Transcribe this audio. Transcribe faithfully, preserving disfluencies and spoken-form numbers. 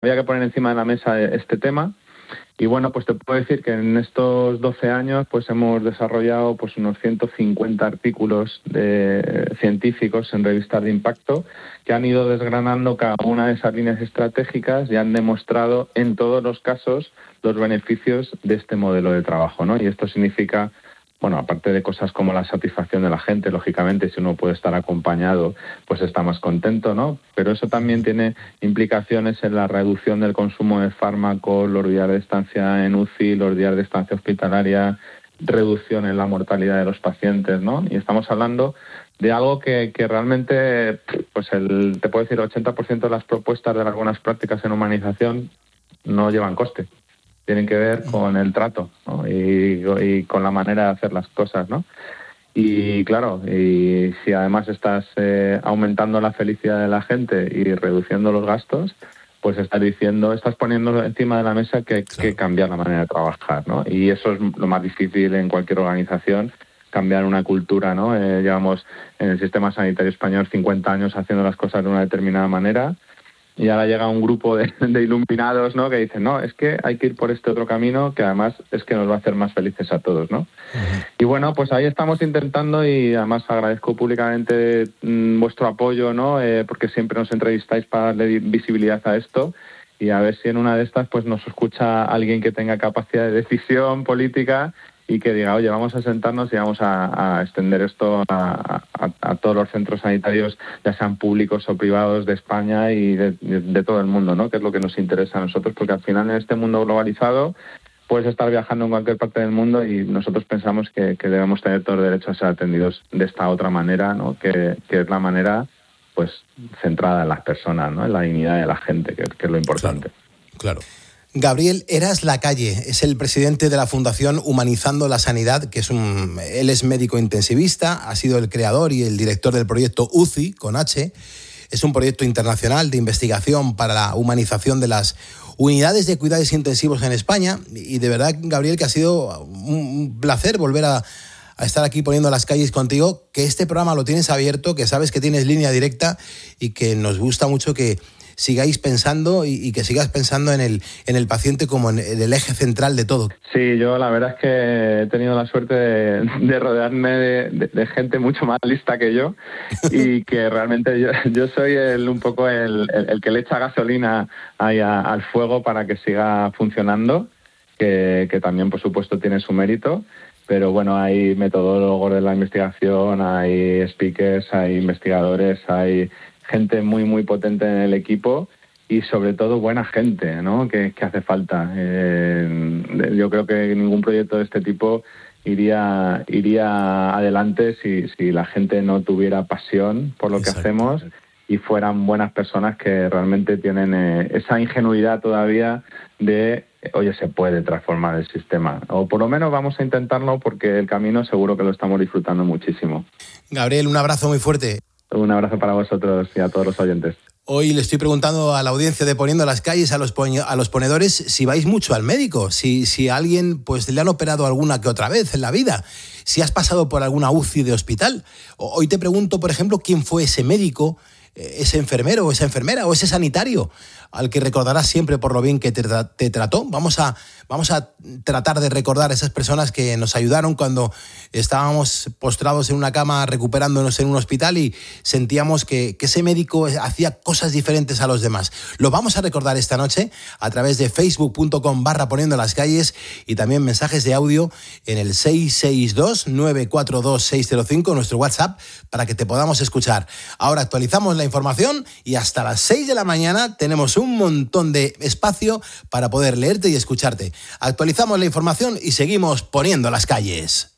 había que poner encima de la mesa este tema. Y bueno, pues te puedo decir que en estos doce años pues hemos desarrollado pues unos ciento cincuenta artículos de, científicos en revistas de impacto que han ido desgranando cada una de esas líneas estratégicas y han demostrado en todos los casos los beneficios de este modelo de trabajo, ¿no? Y esto significa, bueno, aparte de cosas como la satisfacción de la gente, lógicamente, si uno puede estar acompañado, pues está más contento, ¿no? Pero eso también tiene implicaciones en la reducción del consumo de fármacos, los días de estancia en U C I, los días de estancia hospitalaria, reducción en la mortalidad de los pacientes, ¿no? Y estamos hablando de algo que, que realmente, pues el, te puedo decir, el ochenta por ciento de las propuestas de las buenas prácticas en humanización no llevan coste. Tienen que ver con el trato, ¿no? y, y con la manera de hacer las cosas, ¿no? Y claro, y si además estás eh, aumentando la felicidad de la gente y reduciendo los gastos, pues estás diciendo, estás poniendo encima de la mesa que hay claro. que cambiar la manera de trabajar, ¿no? Y eso es lo más difícil en cualquier organización, cambiar una cultura, ¿no? Eh, llevamos en el sistema sanitario español cincuenta años haciendo las cosas de una determinada manera. Y ahora llega un grupo de, de iluminados, ¿no? Que dicen, no, es que hay que ir por este otro camino que además es que nos va a hacer más felices a todos, ¿no? Uh-huh. Y bueno, pues ahí estamos intentando y además agradezco públicamente mmm, vuestro apoyo, ¿no? Eh, porque siempre nos entrevistáis para darle visibilidad a esto y a ver si en una de estas pues nos escucha alguien que tenga capacidad de decisión política y que diga, oye, vamos a sentarnos y vamos a, a extender esto a, a, a todos los centros sanitarios, ya sean públicos o privados de España y de, de, de todo el mundo, ¿no? Que es lo que nos interesa a nosotros, porque al final en este mundo globalizado puedes estar viajando en cualquier parte del mundo y nosotros pensamos que, que debemos tener todo el derecho a ser atendidos de esta otra manera, ¿no? Que, que es la manera pues centrada en las personas, ¿no? En la dignidad de la gente, que, que es lo importante. Claro. claro. Gabriel Heras Lacalle es el presidente de la Fundación Humanizando la Sanidad, que es un, él es médico intensivista, ha sido el creador y el director del proyecto U C I, con H. Es un proyecto internacional de investigación para la humanización de las unidades de cuidados intensivos en España. Y de verdad, Gabriel, que ha sido un placer volver a, a estar aquí poniendo las calles contigo, que este programa lo tienes abierto, que sabes que tienes línea directa y que nos gusta mucho que sigáis pensando y, y que sigas pensando en el en el paciente como en el eje central de todo. Sí, yo la verdad es que he tenido la suerte de, de rodearme de, de, de gente mucho más lista que yo y que realmente yo, yo soy el, un poco el, el, el que le echa gasolina ahí a, al fuego para que siga funcionando, que, que también por supuesto tiene su mérito. Pero bueno, hay metodólogos de la investigación, hay speakers, hay investigadores, hay gente muy, muy potente en el equipo y sobre todo buena gente, ¿no? Que, que hace falta. Eh, yo creo que ningún proyecto de este tipo iría iría adelante si, si la gente no tuviera pasión por lo Exacto. que hacemos y fueran buenas personas que realmente tienen eh, esa ingenuidad todavía de, oye, se puede transformar el sistema. O por lo menos vamos a intentarlo porque el camino seguro que lo estamos disfrutando muchísimo. Gabriel, un abrazo muy fuerte. Un abrazo para vosotros y a todos los oyentes. Hoy le estoy preguntando a la audiencia de Poniendo las Calles, a los, po- a los ponedores, si vais mucho al médico, si, si a alguien pues, le han operado alguna que otra vez en la vida, si has pasado por alguna U C I de hospital. Hoy te pregunto, por ejemplo, quién fue ese médico, ese enfermero o esa enfermera o ese sanitario al que recordarás siempre por lo bien que te, tra- te trató. Vamos a, vamos a tratar de recordar a esas personas que nos ayudaron cuando estábamos postrados en una cama recuperándonos en un hospital y sentíamos que, que ese médico hacía cosas diferentes a los demás. Lo vamos a recordar esta noche a través de facebook.com barra poniendo las calles y también mensajes de audio en el seis seis dos nueve cuatro dos seis cero cinco, nuestro WhatsApp, para que te podamos escuchar. Ahora actualizamos la información y hasta las seis de la mañana tenemos un montón de espacio para poder leerte y escucharte. Actualizamos la información y seguimos poniendo las calles.